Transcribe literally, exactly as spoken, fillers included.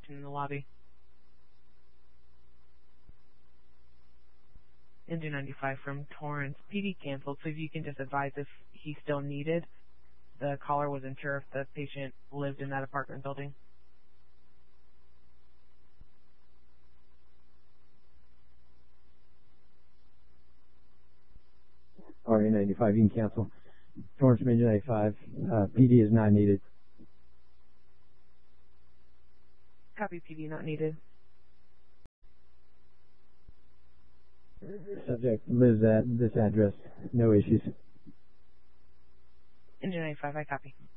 patient in the lobby. Engine ninety-five from Torrance. P D canceled, so if you can just advise if he's still needed. The caller wasn't sure if the patient lived in that apartment building. R A ninety-five, you can cancel. Torrance from Engine ninety-five, uh, P D is not needed. Copy, P D not needed. Subject lives at this address, no issues. Engine ninety-five, I copy.